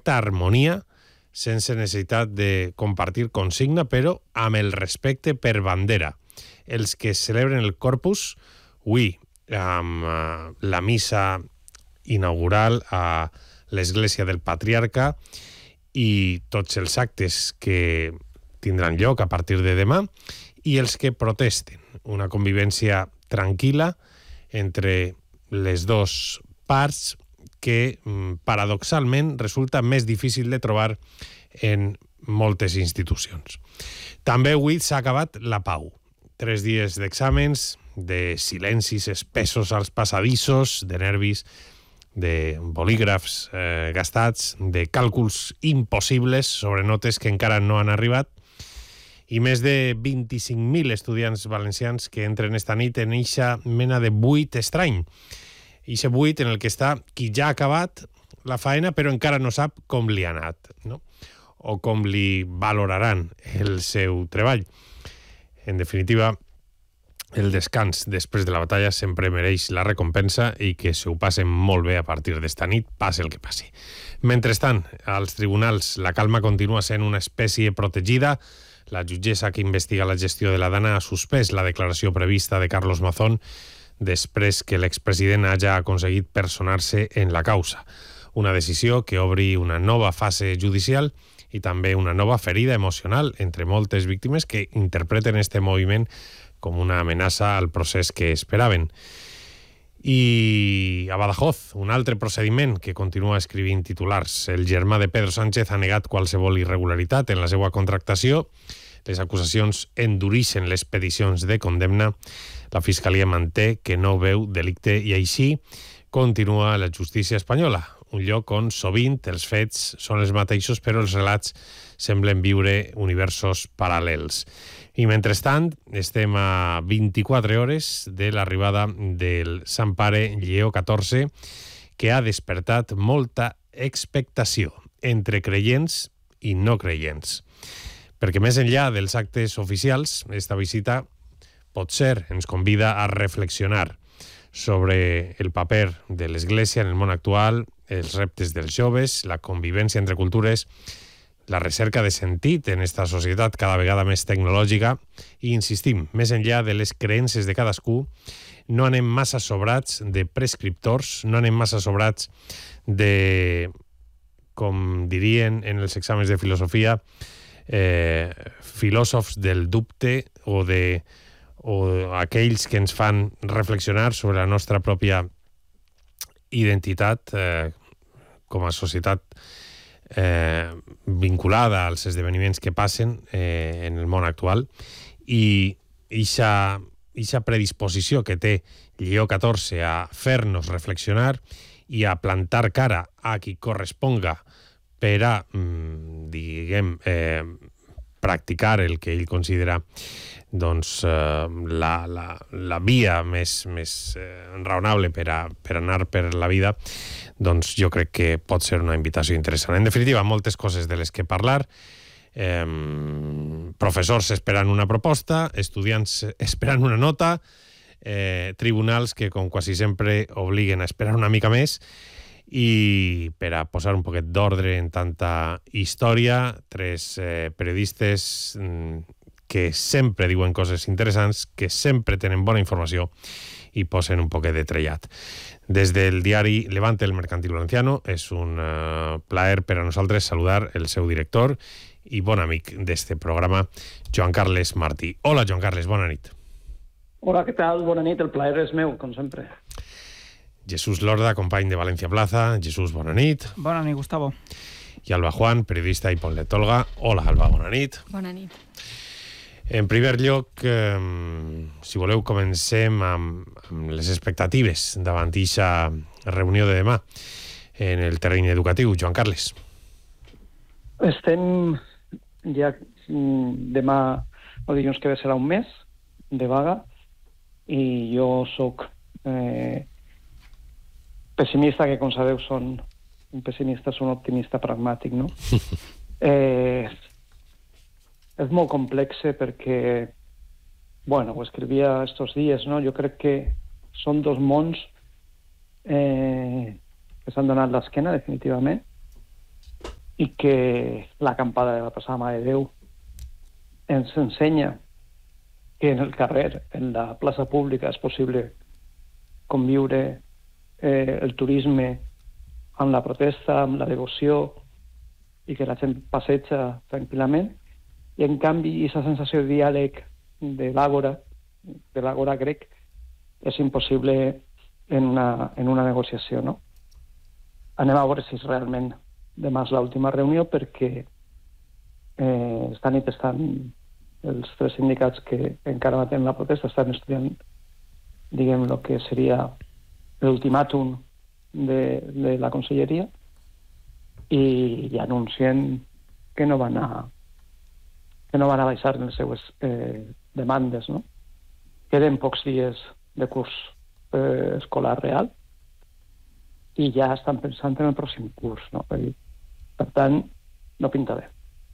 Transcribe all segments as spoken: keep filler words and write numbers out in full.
certa harmonia, sense necessitat de compartir consigna, però amb el respecte per bandera. Els que celebren el Corpus, avui, amb uh, la missa inaugural a l'Església del Patriarca i tots els actes que tindran lloc a partir de demà, i els que protesten. Una convivència tranquil·la entre les dues parts que, paradoxalment, resulta més difícil de trobar en moltes institucions. També avui s'ha acabat la pau. Tres dies d'exàmens, de silencis espessos als passadissos, de nervis, de bolígrafs eh, gastats, de càlculs impossibles sobre notes que encara no han arribat, i més de vint-i-cinc mil estudiants valencians que entren esta nit en eixa mena de buit estrany. Eixe buit en el que està qui ja ha acabat la faena però encara no sap com li ha anat, no? O com li valoraran el seu treball. En definitiva, el descans després de la batalla sempre mereix la recompensa i que se ho passen molt bé a partir d'esta nit, passi el que passi. Mentrestant, als tribunals la calma continua sent una espècie protegida. La jutgessa que investiga la gestió de la Dana ha suspès la declaració prevista de Carlos Mazón després que l'expresident hagi aconseguit personar-se en la causa. Una decisió que obri una nova fase judicial i també una nova ferida emocional entre moltes víctimes que interpreten este moviment com una amenaça al procés que esperaven. I a Badajoz, un altre procediment que continua escrivint titulars. El germà de Pedro Sánchez ha negat qualsevol irregularitat en la seva contractació. Les acusacions endureixen les peticions de condemna. La Fiscalia manté que no veu delicte i així continua la justícia espanyola, un lloc on sovint els fets són els mateixos però els relats semblen viure universos paral·lels. I mentrestant estem a vint-i-quatre hores de l'arribada del Sant Pare Lleó catorze, que ha despertat molta expectació entre creients i no creients. Perquè més enllà dels actes oficials, esta visita potser ens convida a reflexionar sobre el paper de l'Església en el món actual, els reptes dels joves, la convivència entre cultures, la recerca de sentit en esta societat cada vegada més tecnològica i, insistim, més enllà de les creences de cadascú, no anem massa sobrats de prescriptors, no anem massa sobrats de, com dirien en els exàmens de filosofia, eh, filòsofs del dubte o de o aquells que ens fan reflexionar sobre la nostra pròpia identitat eh, com a societat eh, vinculada als esdeveniments que passen eh, en el món actual, i eixa, eixa predisposició que té Lleó catorze a fer-nos reflexionar i a plantar cara a qui corresponga per a, mm, diguem, eh, practicar el que ell considera doncs, eh, la, la, la via més, més eh, raonable per, a, per anar per la vida, doncs jo crec que pot ser una invitació interessant. En definitiva, moltes coses de les que parlar, eh, professors esperant una proposta, estudiants esperant una nota, eh, tribunals que, com quasi sempre, obliguen a esperar una mica més, i per a posar un poquet d'ordre en tanta història, tres eh, periodistes mm, que sempre diuen coses interessants, que sempre tenen bona informació i posen un poquet de trellat. Des del diari Levante, el Mercantil Valenciano, és un uh, plaer per a nosaltres saludar el seu director i bon amic d'este programa, Joan Carles Martí. Hola, Joan Carles, bona nit. Hola, què tal? Bona nit, el plaer és meu, com sempre. Jesús Lorda, company de València Plaza. Jesús, bona nit. Bona nit, Gustavo. I Alba Juan, periodista i politòloga. Hola, Alba, bona nit. Bona nit. En primer lloc, eh, si voleu, comencem amb, amb les expectatives davant d'aquesta reunió de demà en el terreny educatiu. Joan Carles. Estem ja demà, o dilluns que ve serà un mes de vaga, i jo sóc eh, pessimista, que com sabeu són un pessimista, és un optimista pragmàtic, no? eh, és molt complex perquè, bueno, ho escrivia estos dies, no? Jo crec que són dos mons eh, que s'han donat l'esquena, definitivament, i que l'acampada de la passada Mare de Déu ens ensenya que en el carrer, en la plaça pública, és possible conviure eh, el turisme amb la protesta, amb la devoció, i que la gent passeja tranquil·lament, i en canvi aquesta sensació de diàleg de l'àgora, de l'àgora grec, és impossible en una, en una negociació, no? Anem a veure si és realment demà és l'última reunió, perquè eh, esta nit estan els tres sindicats que encara mantenen la protesta, estan estudiant, diguem, el que seria l'ultimàtum de, de la conselleria, i, i anuncien que no van a que no van a baixar les seues eh, demandes, no? Queden pocs dies de curs eh, escolar real i ja estan pensant en el pròxim curs, no? Per tant, no pinta bé.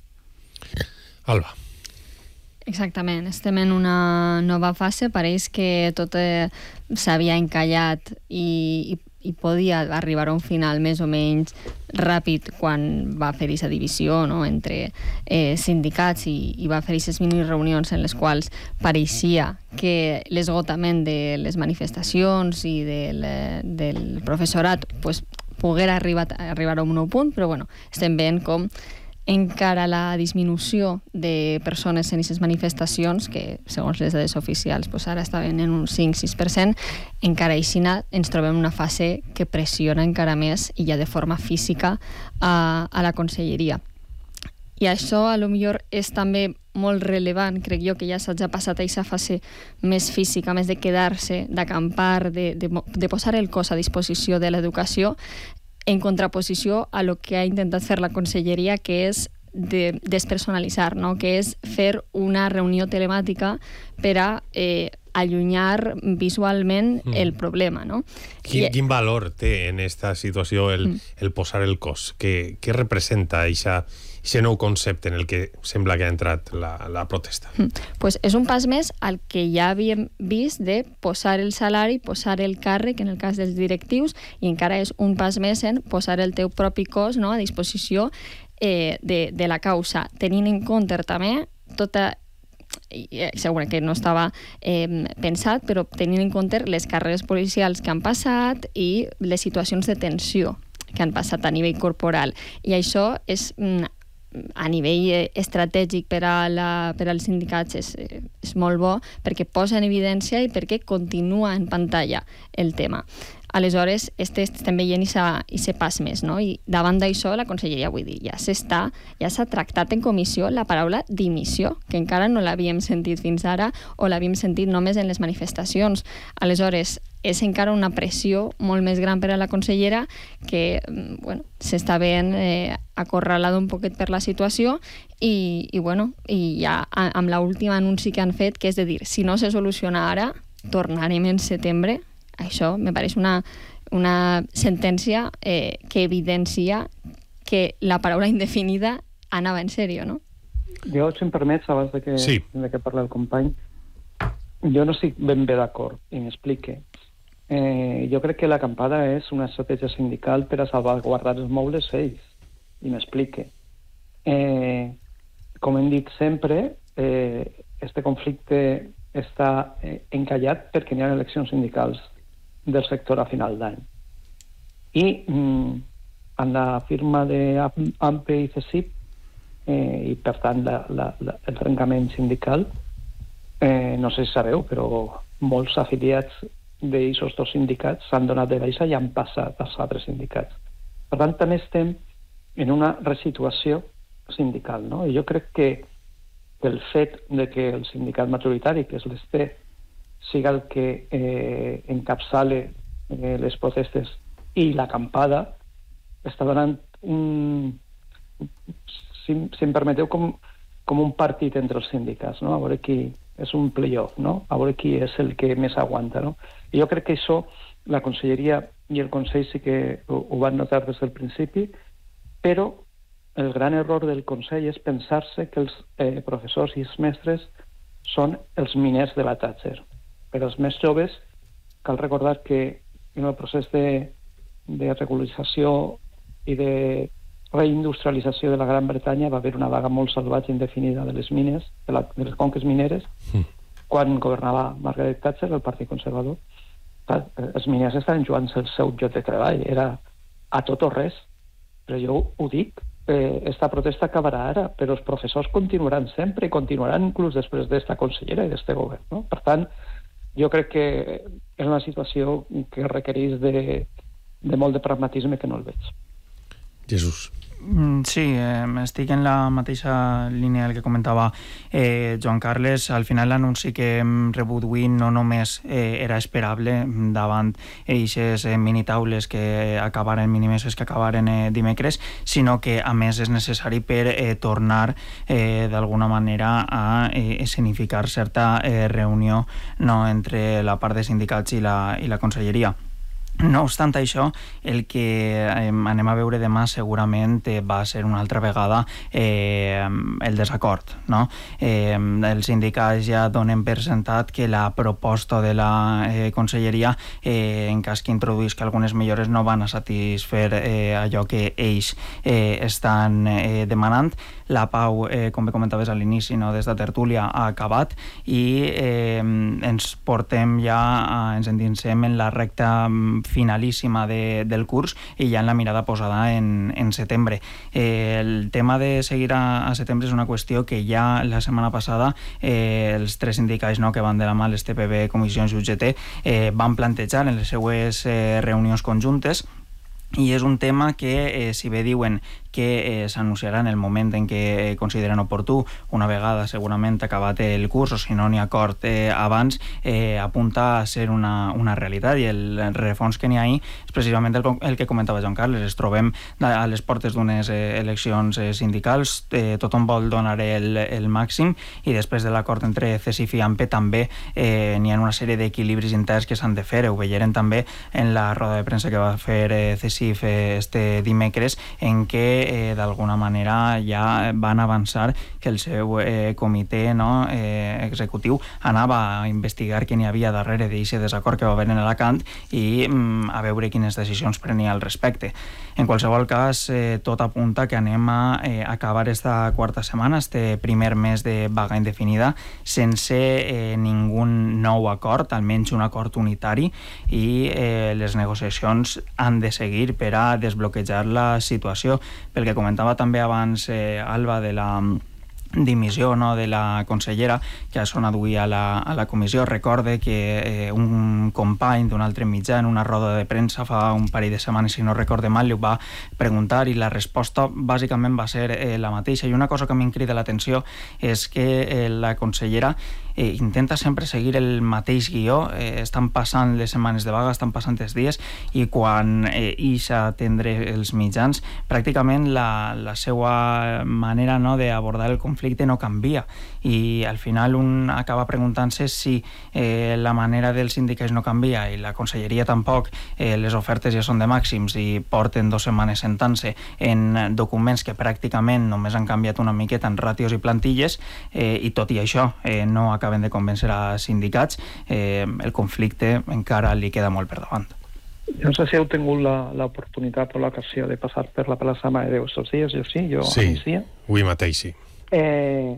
Alba. Exactament, estem en una nova fase, pareix que tot eh, s'havia encallat i, i, i podia arribar a un final més o menys ràpid quan va fer aquesta divisió, no?, entre eh, sindicats i, i va fer aquestes mini reunions en les quals pareixia que l'esgotament de les manifestacions i del, del professorat pues, poguera arribar, arribar a un nou punt, però bueno, estem veient com encara la disminució de persones en aquestes manifestacions, que segons les dades oficials pues ara estaven en un cinc a sis per cent, encara així ens trobem en una fase que pressiona encara més i ja de forma física a, a la conselleria. I això a lo millor és també molt rellevant, crec jo, que ja s'ha passat a aquesta fase més física, més de quedar-se, d'acampar, de, de, de posar el cos a disposició de l'educació, en contraposició a lo que ha intentat fer la conselleria, que és de despersonalitzar, no? Que és fer una reunió telemàtica per a eh, allunyar visualment mm. el problema, no? Quin, I, quin valor té en aquesta situació el, mm. el posar el cos? Què, què representa aquest nou concepte en el que sembla que ha entrat la, la protesta? Mm. Pues és un pas més al que ja havíem vist de posar el salari, posar el càrrec, en el cas dels directius, i encara és un pas més en posar el teu propi cos, no?, a disposició eh, de, de la causa, tenint en compte també tota segurament que no estava eh, pensat, però tenint en compte les carreres policials que han passat i les situacions de tensió que han passat a nivell corporal. I això és, a nivell estratègic per, a la, per als sindicats, és, és molt bo, perquè posa en evidència i perquè continua en pantalla el tema. Aleshores, este, estem veient aquest pas més, no? I davant d'això, la conselleria, vull dir, ja s'està, ja s'ha tractat en comissió la paraula dimissió, que encara no l'havíem sentit fins ara, o l'havíem sentit només en les manifestacions. Aleshores, és encara una pressió molt més gran per a la consellera, que, bueno, s'està veient eh, acorralada un poquet per la situació, i, i bueno, i ja amb l'últim anunci que han fet, que és de dir, si no se soluciona ara, tornarem en setembre. Això me pareix una, una sentència eh, que evidencia que la paraula indefinida anava en sèrio, no? Jo, si em permets, abans de que, sí. de que parli el company, jo no estic ben bé d'acord, i m'explique. Eh, jo crec que l'acampada és una estratègia sindical per a salvaguardar els mobles ells, i m'explique. Eh, com hem dit sempre, eh, este conflicte està eh, encallat perquè n'hi ha eleccions sindicals del sector a final d'any. I mm, en la firma d'AMPE i CESIP, eh, i per tant la, la, la, el trencament sindical, eh, no sé si sabeu, però molts afiliats d'aquests dos sindicats s'han donat de baixa i han passat als altres sindicats. Per tant, també estem en una resituació sindical, no? I jo crec que el fet de que el sindicat majoritari, que és l'E S T E, siga el que eh, encapçale eh, les protestes i l'acampada, està donant un, si, si em permeteu, com, com un partit entre els sindicats, no? A veure qui és un play-off, no? A veure qui és el que més aguanta, no? I jo crec que això la conselleria i el Consell sí que ho, ho van notar des del principi, però el gran error del Consell és pensar-se que els eh, professors i els mestres són els miners de la Thatcher. Per als més joves, cal recordar que en el procés de, de regularització i de reindustrialització de la Gran Bretanya va haver una vaga molt salvatge indefinida de les mines, de, la, de les conques mineres, mm. quan governava Margaret Thatcher, el Partit Conservador. Els miners estaven jugant-se el seu lloc de treball, era a tot o res. Però jo ho dic, eh, esta protesta acabarà ara, però els professors continuaran sempre i continuaran inclús després d'esta consellera i d'este govern, no? Per tant, jo crec que és una situació que requereix de, de molt de pragmatisme que no el veig. Jesús. Sí, eh, estic en la mateixa línia del que comentava eh, Joan Carles. Al final l'anunci que hem rebut avui no només eh, era esperable davant eixes eh, minitaules que acabaren, minimeses que acabaren eh, dimecres, sinó que a més és necessari per eh, tornar eh, d'alguna manera a eh, escenificar certa eh, reunió, no, entre la part de sindicats i la, i la conselleria. No obstant això, el que eh, anem a veure demà segurament eh, va ser una altra vegada eh, el desacord, no? Eh, els sindicats ja donen per sentat que la proposta de la eh, conselleria, eh, en cas que introduïsca algunes millores, no van a satisfer eh, allò que ells eh, estan eh, demanant. La Pau, eh, com bé comentaves a l'inici, no, des de tertúlia ha acabat i eh, ens portem ja, a, ens endinsem en la recta finalíssima de, del curs i ja en la mirada posada en, en setembre. Eh, el tema de seguir a, a setembre és una qüestió que ja la setmana passada eh, els tres sindicats, no, que van de la mà, l'S T P B, Comissions i U G T, eh, van plantejar en les seues eh, reunions conjuntes, i és un tema que, eh, si bé diuen que eh, s'anunciarà en el moment en què eh, consideren oportú, una vegada segurament acabat el curs, o si no n'hi ha acord eh, abans, eh, apunta a ser una, una realitat, i el, el refons que n'hi ha ahí és precisament el, el que comentava Joan Carles. Es trobem a les portes d'unes eh, eleccions eh, sindicals, eh, tothom vol donar el, el màxim, i després de l'acord entre C S I F i A M P E també eh, n'hi ha una sèrie d'equilibris interns que s'han de fer. Ho veiem també en la roda de premsa que va fer eh, C S I F este dimecres, en què Eh, d'alguna manera ja van avançar que el seu eh, comitè, no, eh, executiu anava a investigar què n'hi havia darrere d'aquest desacord que va haver en Alacant i mm, a veure quines decisions prenia al respecte. En qualsevol cas, eh, tot apunta que anem a eh, acabar esta quarta setmana, este primer mes de vaga indefinida, sense eh, ningú nou acord, almenys un acord unitari, i eh, les negociacions han de seguir per a desbloquejar la situació. Pel que comentava també abans eh, Alba de la dimissió, no, de la consellera, que ha sonat avui a la, a la comissió. Recorde que eh, un company d'un altre mitjà en una roda de premsa fa un parell de setmanes, si no recorde mal, li ho va preguntar i la resposta bàsicament va ser eh, la mateixa. I una cosa que a mi em crida l'atenció és que eh, la consellera eh, intenta sempre seguir el mateix guió. Eh, estan passant les setmanes de vaga, estan passant els dies, i quan eh, ixa atendre els mitjans, pràcticament la, la seva manera, no, d'abordar el conflicte no canvia, i al final un acaba preguntant-se si eh, la manera dels sindicats no canvia i la conselleria tampoc, eh, les ofertes ja són de màxims i porten dues setmanes sentant-se en documents que pràcticament només han canviat una miqueta en ràtios i plantilles, eh, i tot i això eh, no acaben de convèncer a sindicats. Eh, el conflicte encara li queda molt per davant. Jo no sé si heu tingut l'oportunitat o l'ocasió de passar per la plaça Mare de Déu estos dies. Jo sí, jo sí, a migdia. Avui mateix sí. Eh,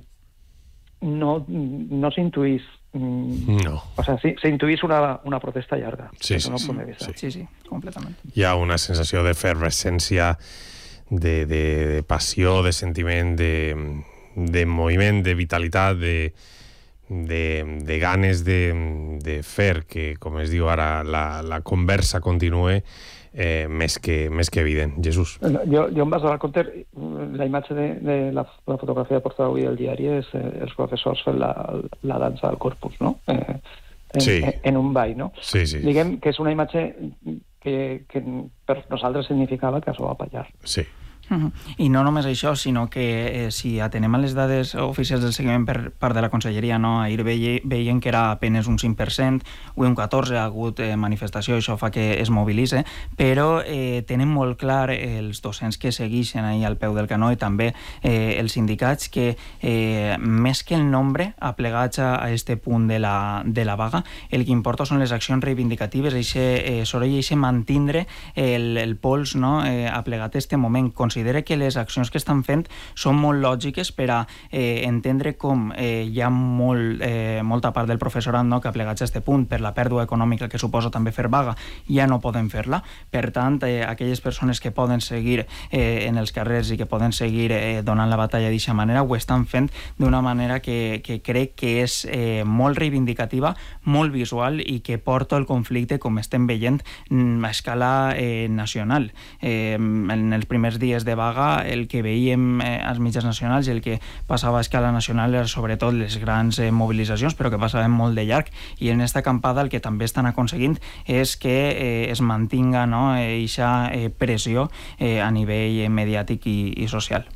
no no s'intuís mm, no. O sea, sí, s'intuís una, una protesta llarga. Sí, sí, no sí, sí. sí, sí, completament. Hi ha una sensació d'efervescència, de, de, de passió, de sentiment, de, de moviment, de vitalitat, de, de, de ganes de, de fer que, com es diu ara, la, la conversa continue. Eh, més, que, més que evident. Jesús. Jo, jo em vas donar compte, la imatge de, de la, la fotografia portada avui del diari és eh, els professors fent la, la dansa del corpus, no? Eh, en, sí. en, en un ball, no? Sí, sí. Diguem que és una imatge que, que per nosaltres significava que això va pallar. Sí. Uh-huh. I no només això, sinó que eh, si atenem a les dades oficials del seguiment per part de la conselleria, no, ahir veie, veien que era apenes un cinc per cent, avui un catorze per cent, ha hagut eh, manifestació, això fa que es mobilitze, però eh, tenen molt clar els docents que segueixen ahir al peu del canó, i també eh, els sindicats, que eh, més que el nombre aplegats a, a este punt de la, de la vaga, el que importa són les accions reivindicatives, eixe eh, soroll, eixe mantindre el, el pols, no, eh, aplegat a este moment. Considerem considere que les accions que estan fent són molt lògiques per a eh, entendre com eh, hi ha molt, eh, molta part del professorat, no, que plegats a aquest punt per la pèrdua econòmica que suposa també fer vaga ja no poden fer-la. Per tant, eh, aquelles persones que poden seguir eh, en els carrers i que poden seguir eh, donant la batalla d'aquesta manera ho estan fent d'una manera que, que crec que és eh, molt reivindicativa, molt visual i que porta el conflicte, com estem veient, a escala eh, nacional. Eh, en els primers dies de vaga el que veiem eh, als mitjans nacionals i el que passava a escala nacional era sobretot les grans eh, mobilitzacions, però que passaven molt de llarg, i en aquesta acampada el que també estan aconseguint és que eh, es mantinga, no, eixa eh, pressió eh, a nivell eh, mediàtic i, i social.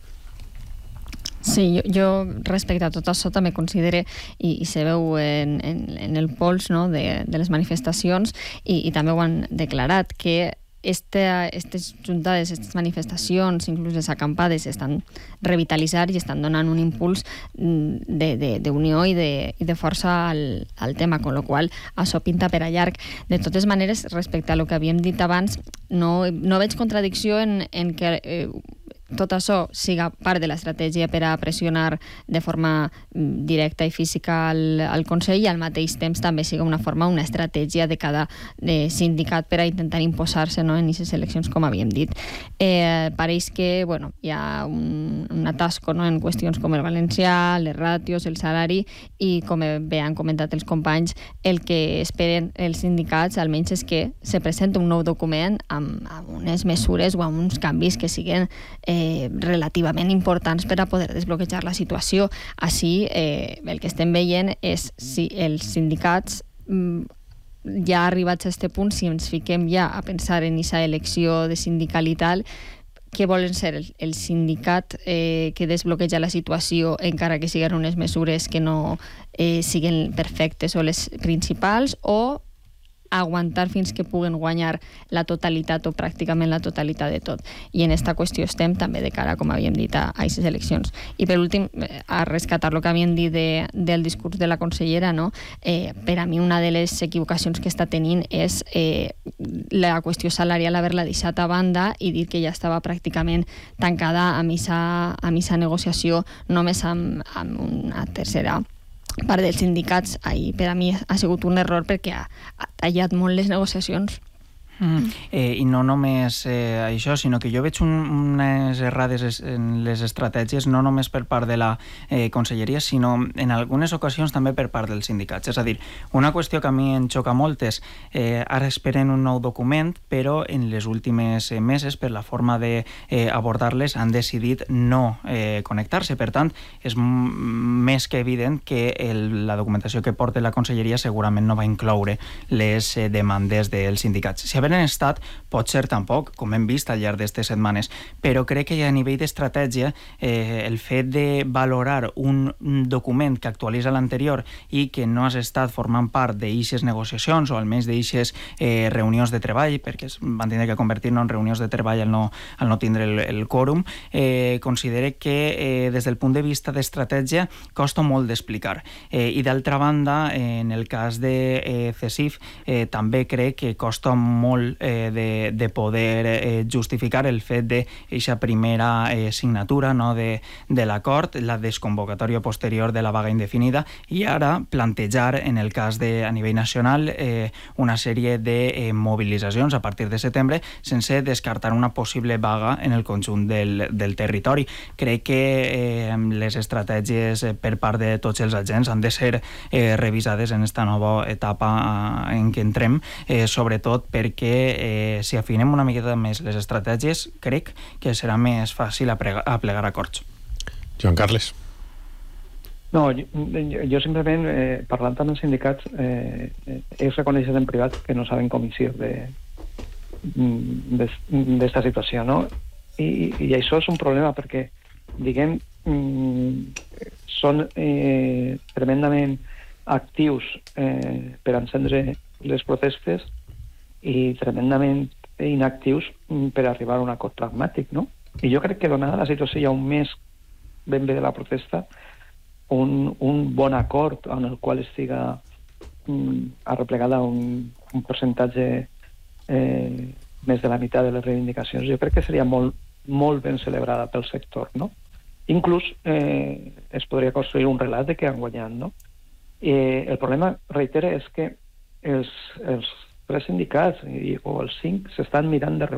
Sí, jo, jo respecte a tot això també considere, i, i se veu en, en, en el pols, no, de, de les manifestacions, i, i també ho han declarat, que aquestes juntades, aquestes manifestacions, inclús les acampades, estan revitalitzant i estan donant un impuls d'unió i, de, i de força al, al tema, con lo qual això pinta per a llarg. De totes maneres, respecte a lo que havíem dit abans, no, no veig contradicció en, en que eh, tot això siga part de l'estratègia per a pressionar de forma directa i física al, al Consell, i al mateix temps també siga una forma, una estratègia de cada de sindicat per a intentar imposar-se, no, en aquestes eleccions, com havíem dit. Eh, pareix que bueno, hi ha un, un atasco, no, en qüestions com el valencià, les ràtios, el salari, i com bé han comentat els companys, el que esperen els sindicats almenys és que se presenti un nou document amb, amb unes mesures o amb uns canvis que siguin eh, relativament importants per a poder desbloquejar la situació. Així, eh, el que estem veient és si els sindicats mm, ja arribats a aquest punt, si ens fiquem ja a pensar en aquesta elecció de sindical i tal, què volen ser el, el sindicat eh, que desbloqueja la situació, encara que siguin unes mesures que no eh, siguin perfectes o les principals, o aguantar fins que puguen guanyar la totalitat o pràcticament la totalitat de tot. I en esta qüestió estem també de cara, com havíem dit, a aquestes eleccions. I per últim, a rescatar el que havíem dit de, del discurs de la consellera, no? eh, per a mi una de les equivocacions que està tenint és eh, la qüestió salarial, haver-la deixat a banda i dir que ja estava pràcticament tancada a aquesta negociació només amb, amb una tercera part dels sindicats. Ahir per a mi ha sigut un error perquè ha, ha tallat molt les negociacions. Mm. Eh, I no només eh, això, sinó que jo veig un, unes errades en les estratègies, no només per part de la eh, conselleria, sinó en algunes ocasions també per part dels sindicats. És a dir, una qüestió que a mi em xoca molt és eh, ara esperen un nou document, però en les últimes eh, meses, per la forma d'abordar-les, eh, han decidit no eh, connectar-se. Per tant, és més que evident que el, la documentació que porta la conselleria segurament no va incloure les eh, demandes dels sindicats. Si en estat, pot ser tampoc, com hem vist al llarg d'aquestes setmanes, però crec que a nivell d'estratègia eh, el fet de valorar un document que actualitza l'anterior i que no has estat formant part d'eixes negociacions o almenys d'eixes eh, reunions de treball, perquè es van tindre que convertir-ne en reunions de treball al no, al no tindre el, el quòrum, eh, considere que eh, des del punt de vista d'estratègia costa molt d'explicar. Eh, I d'altra banda, en el cas de eh, CESIF, eh, també crec que costa molt Eh, de, de poder eh, justificar el fet d'aquesta primera eh, signatura, no, de, de l'acord, la desconvocatòria posterior de la vaga indefinida, i ara plantejar, en el cas de a nivell nacional, eh, una sèrie de eh, mobilitzacions a partir de setembre, sense descartar una possible vaga en el conjunt del, del territori. Crec que eh, les estratègies per part de tots els agents han de ser eh, revisades en esta nova etapa eh, en què entrem, eh, sobretot perquè eh, si afinem una miqueta més les estratègies, crec que serà més fàcil aplegar, aplegar acords. Joan Carles. No, jo, jo simplement, eh, parlant amb els sindicats, eh, ells reconeixen en privat que no saben com eixir d'esta situació, no? I, I això és un problema perquè, diguem, són eh, tremendament actius eh, per encendre les protestes i tremendament inactius per arribar a un acord pragmàtic, no? I jo crec que donada la situació hi ha un mes ben bé de la protesta, un, un bon acord en el qual estiga mm, arreplegada un, un percentatge eh, més de la meitat de les reivindicacions, jo crec que seria molt molt ben celebrada pel sector, no? Inclús eh, es podria construir un relat de que han guanyat, no? Eh, el problema, reitere, és que els, els tres sindicats i, o els cinc s'estan mirant de